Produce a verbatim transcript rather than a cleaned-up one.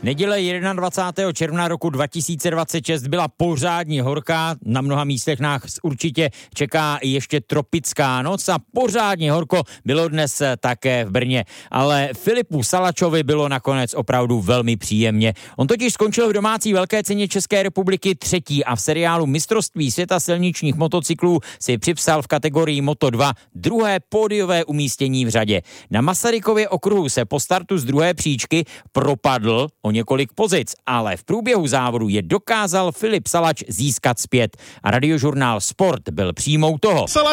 Neděle dvacátého prvního června roku dva tisíce dvacet šest byla pořádně horká, na mnoha místech nás určitě čeká ještě tropická noc a pořádně horko bylo dnes také v Brně. Ale Filipu Salačovi bylo nakonec opravdu velmi příjemně. On totiž skončil v domácí velké ceně České republiky třetí a v seriálu Mistrovství světa silničních motocyklů si připsal v kategorii Moto dva druhé pódiové umístění v řadě. Na Masarykově okruhu se po startu z druhé příčky propadl o několik pozic, ale v průběhu závodu je dokázal Filip Salač získat zpět a radiožurnál Sport byl přímou toho.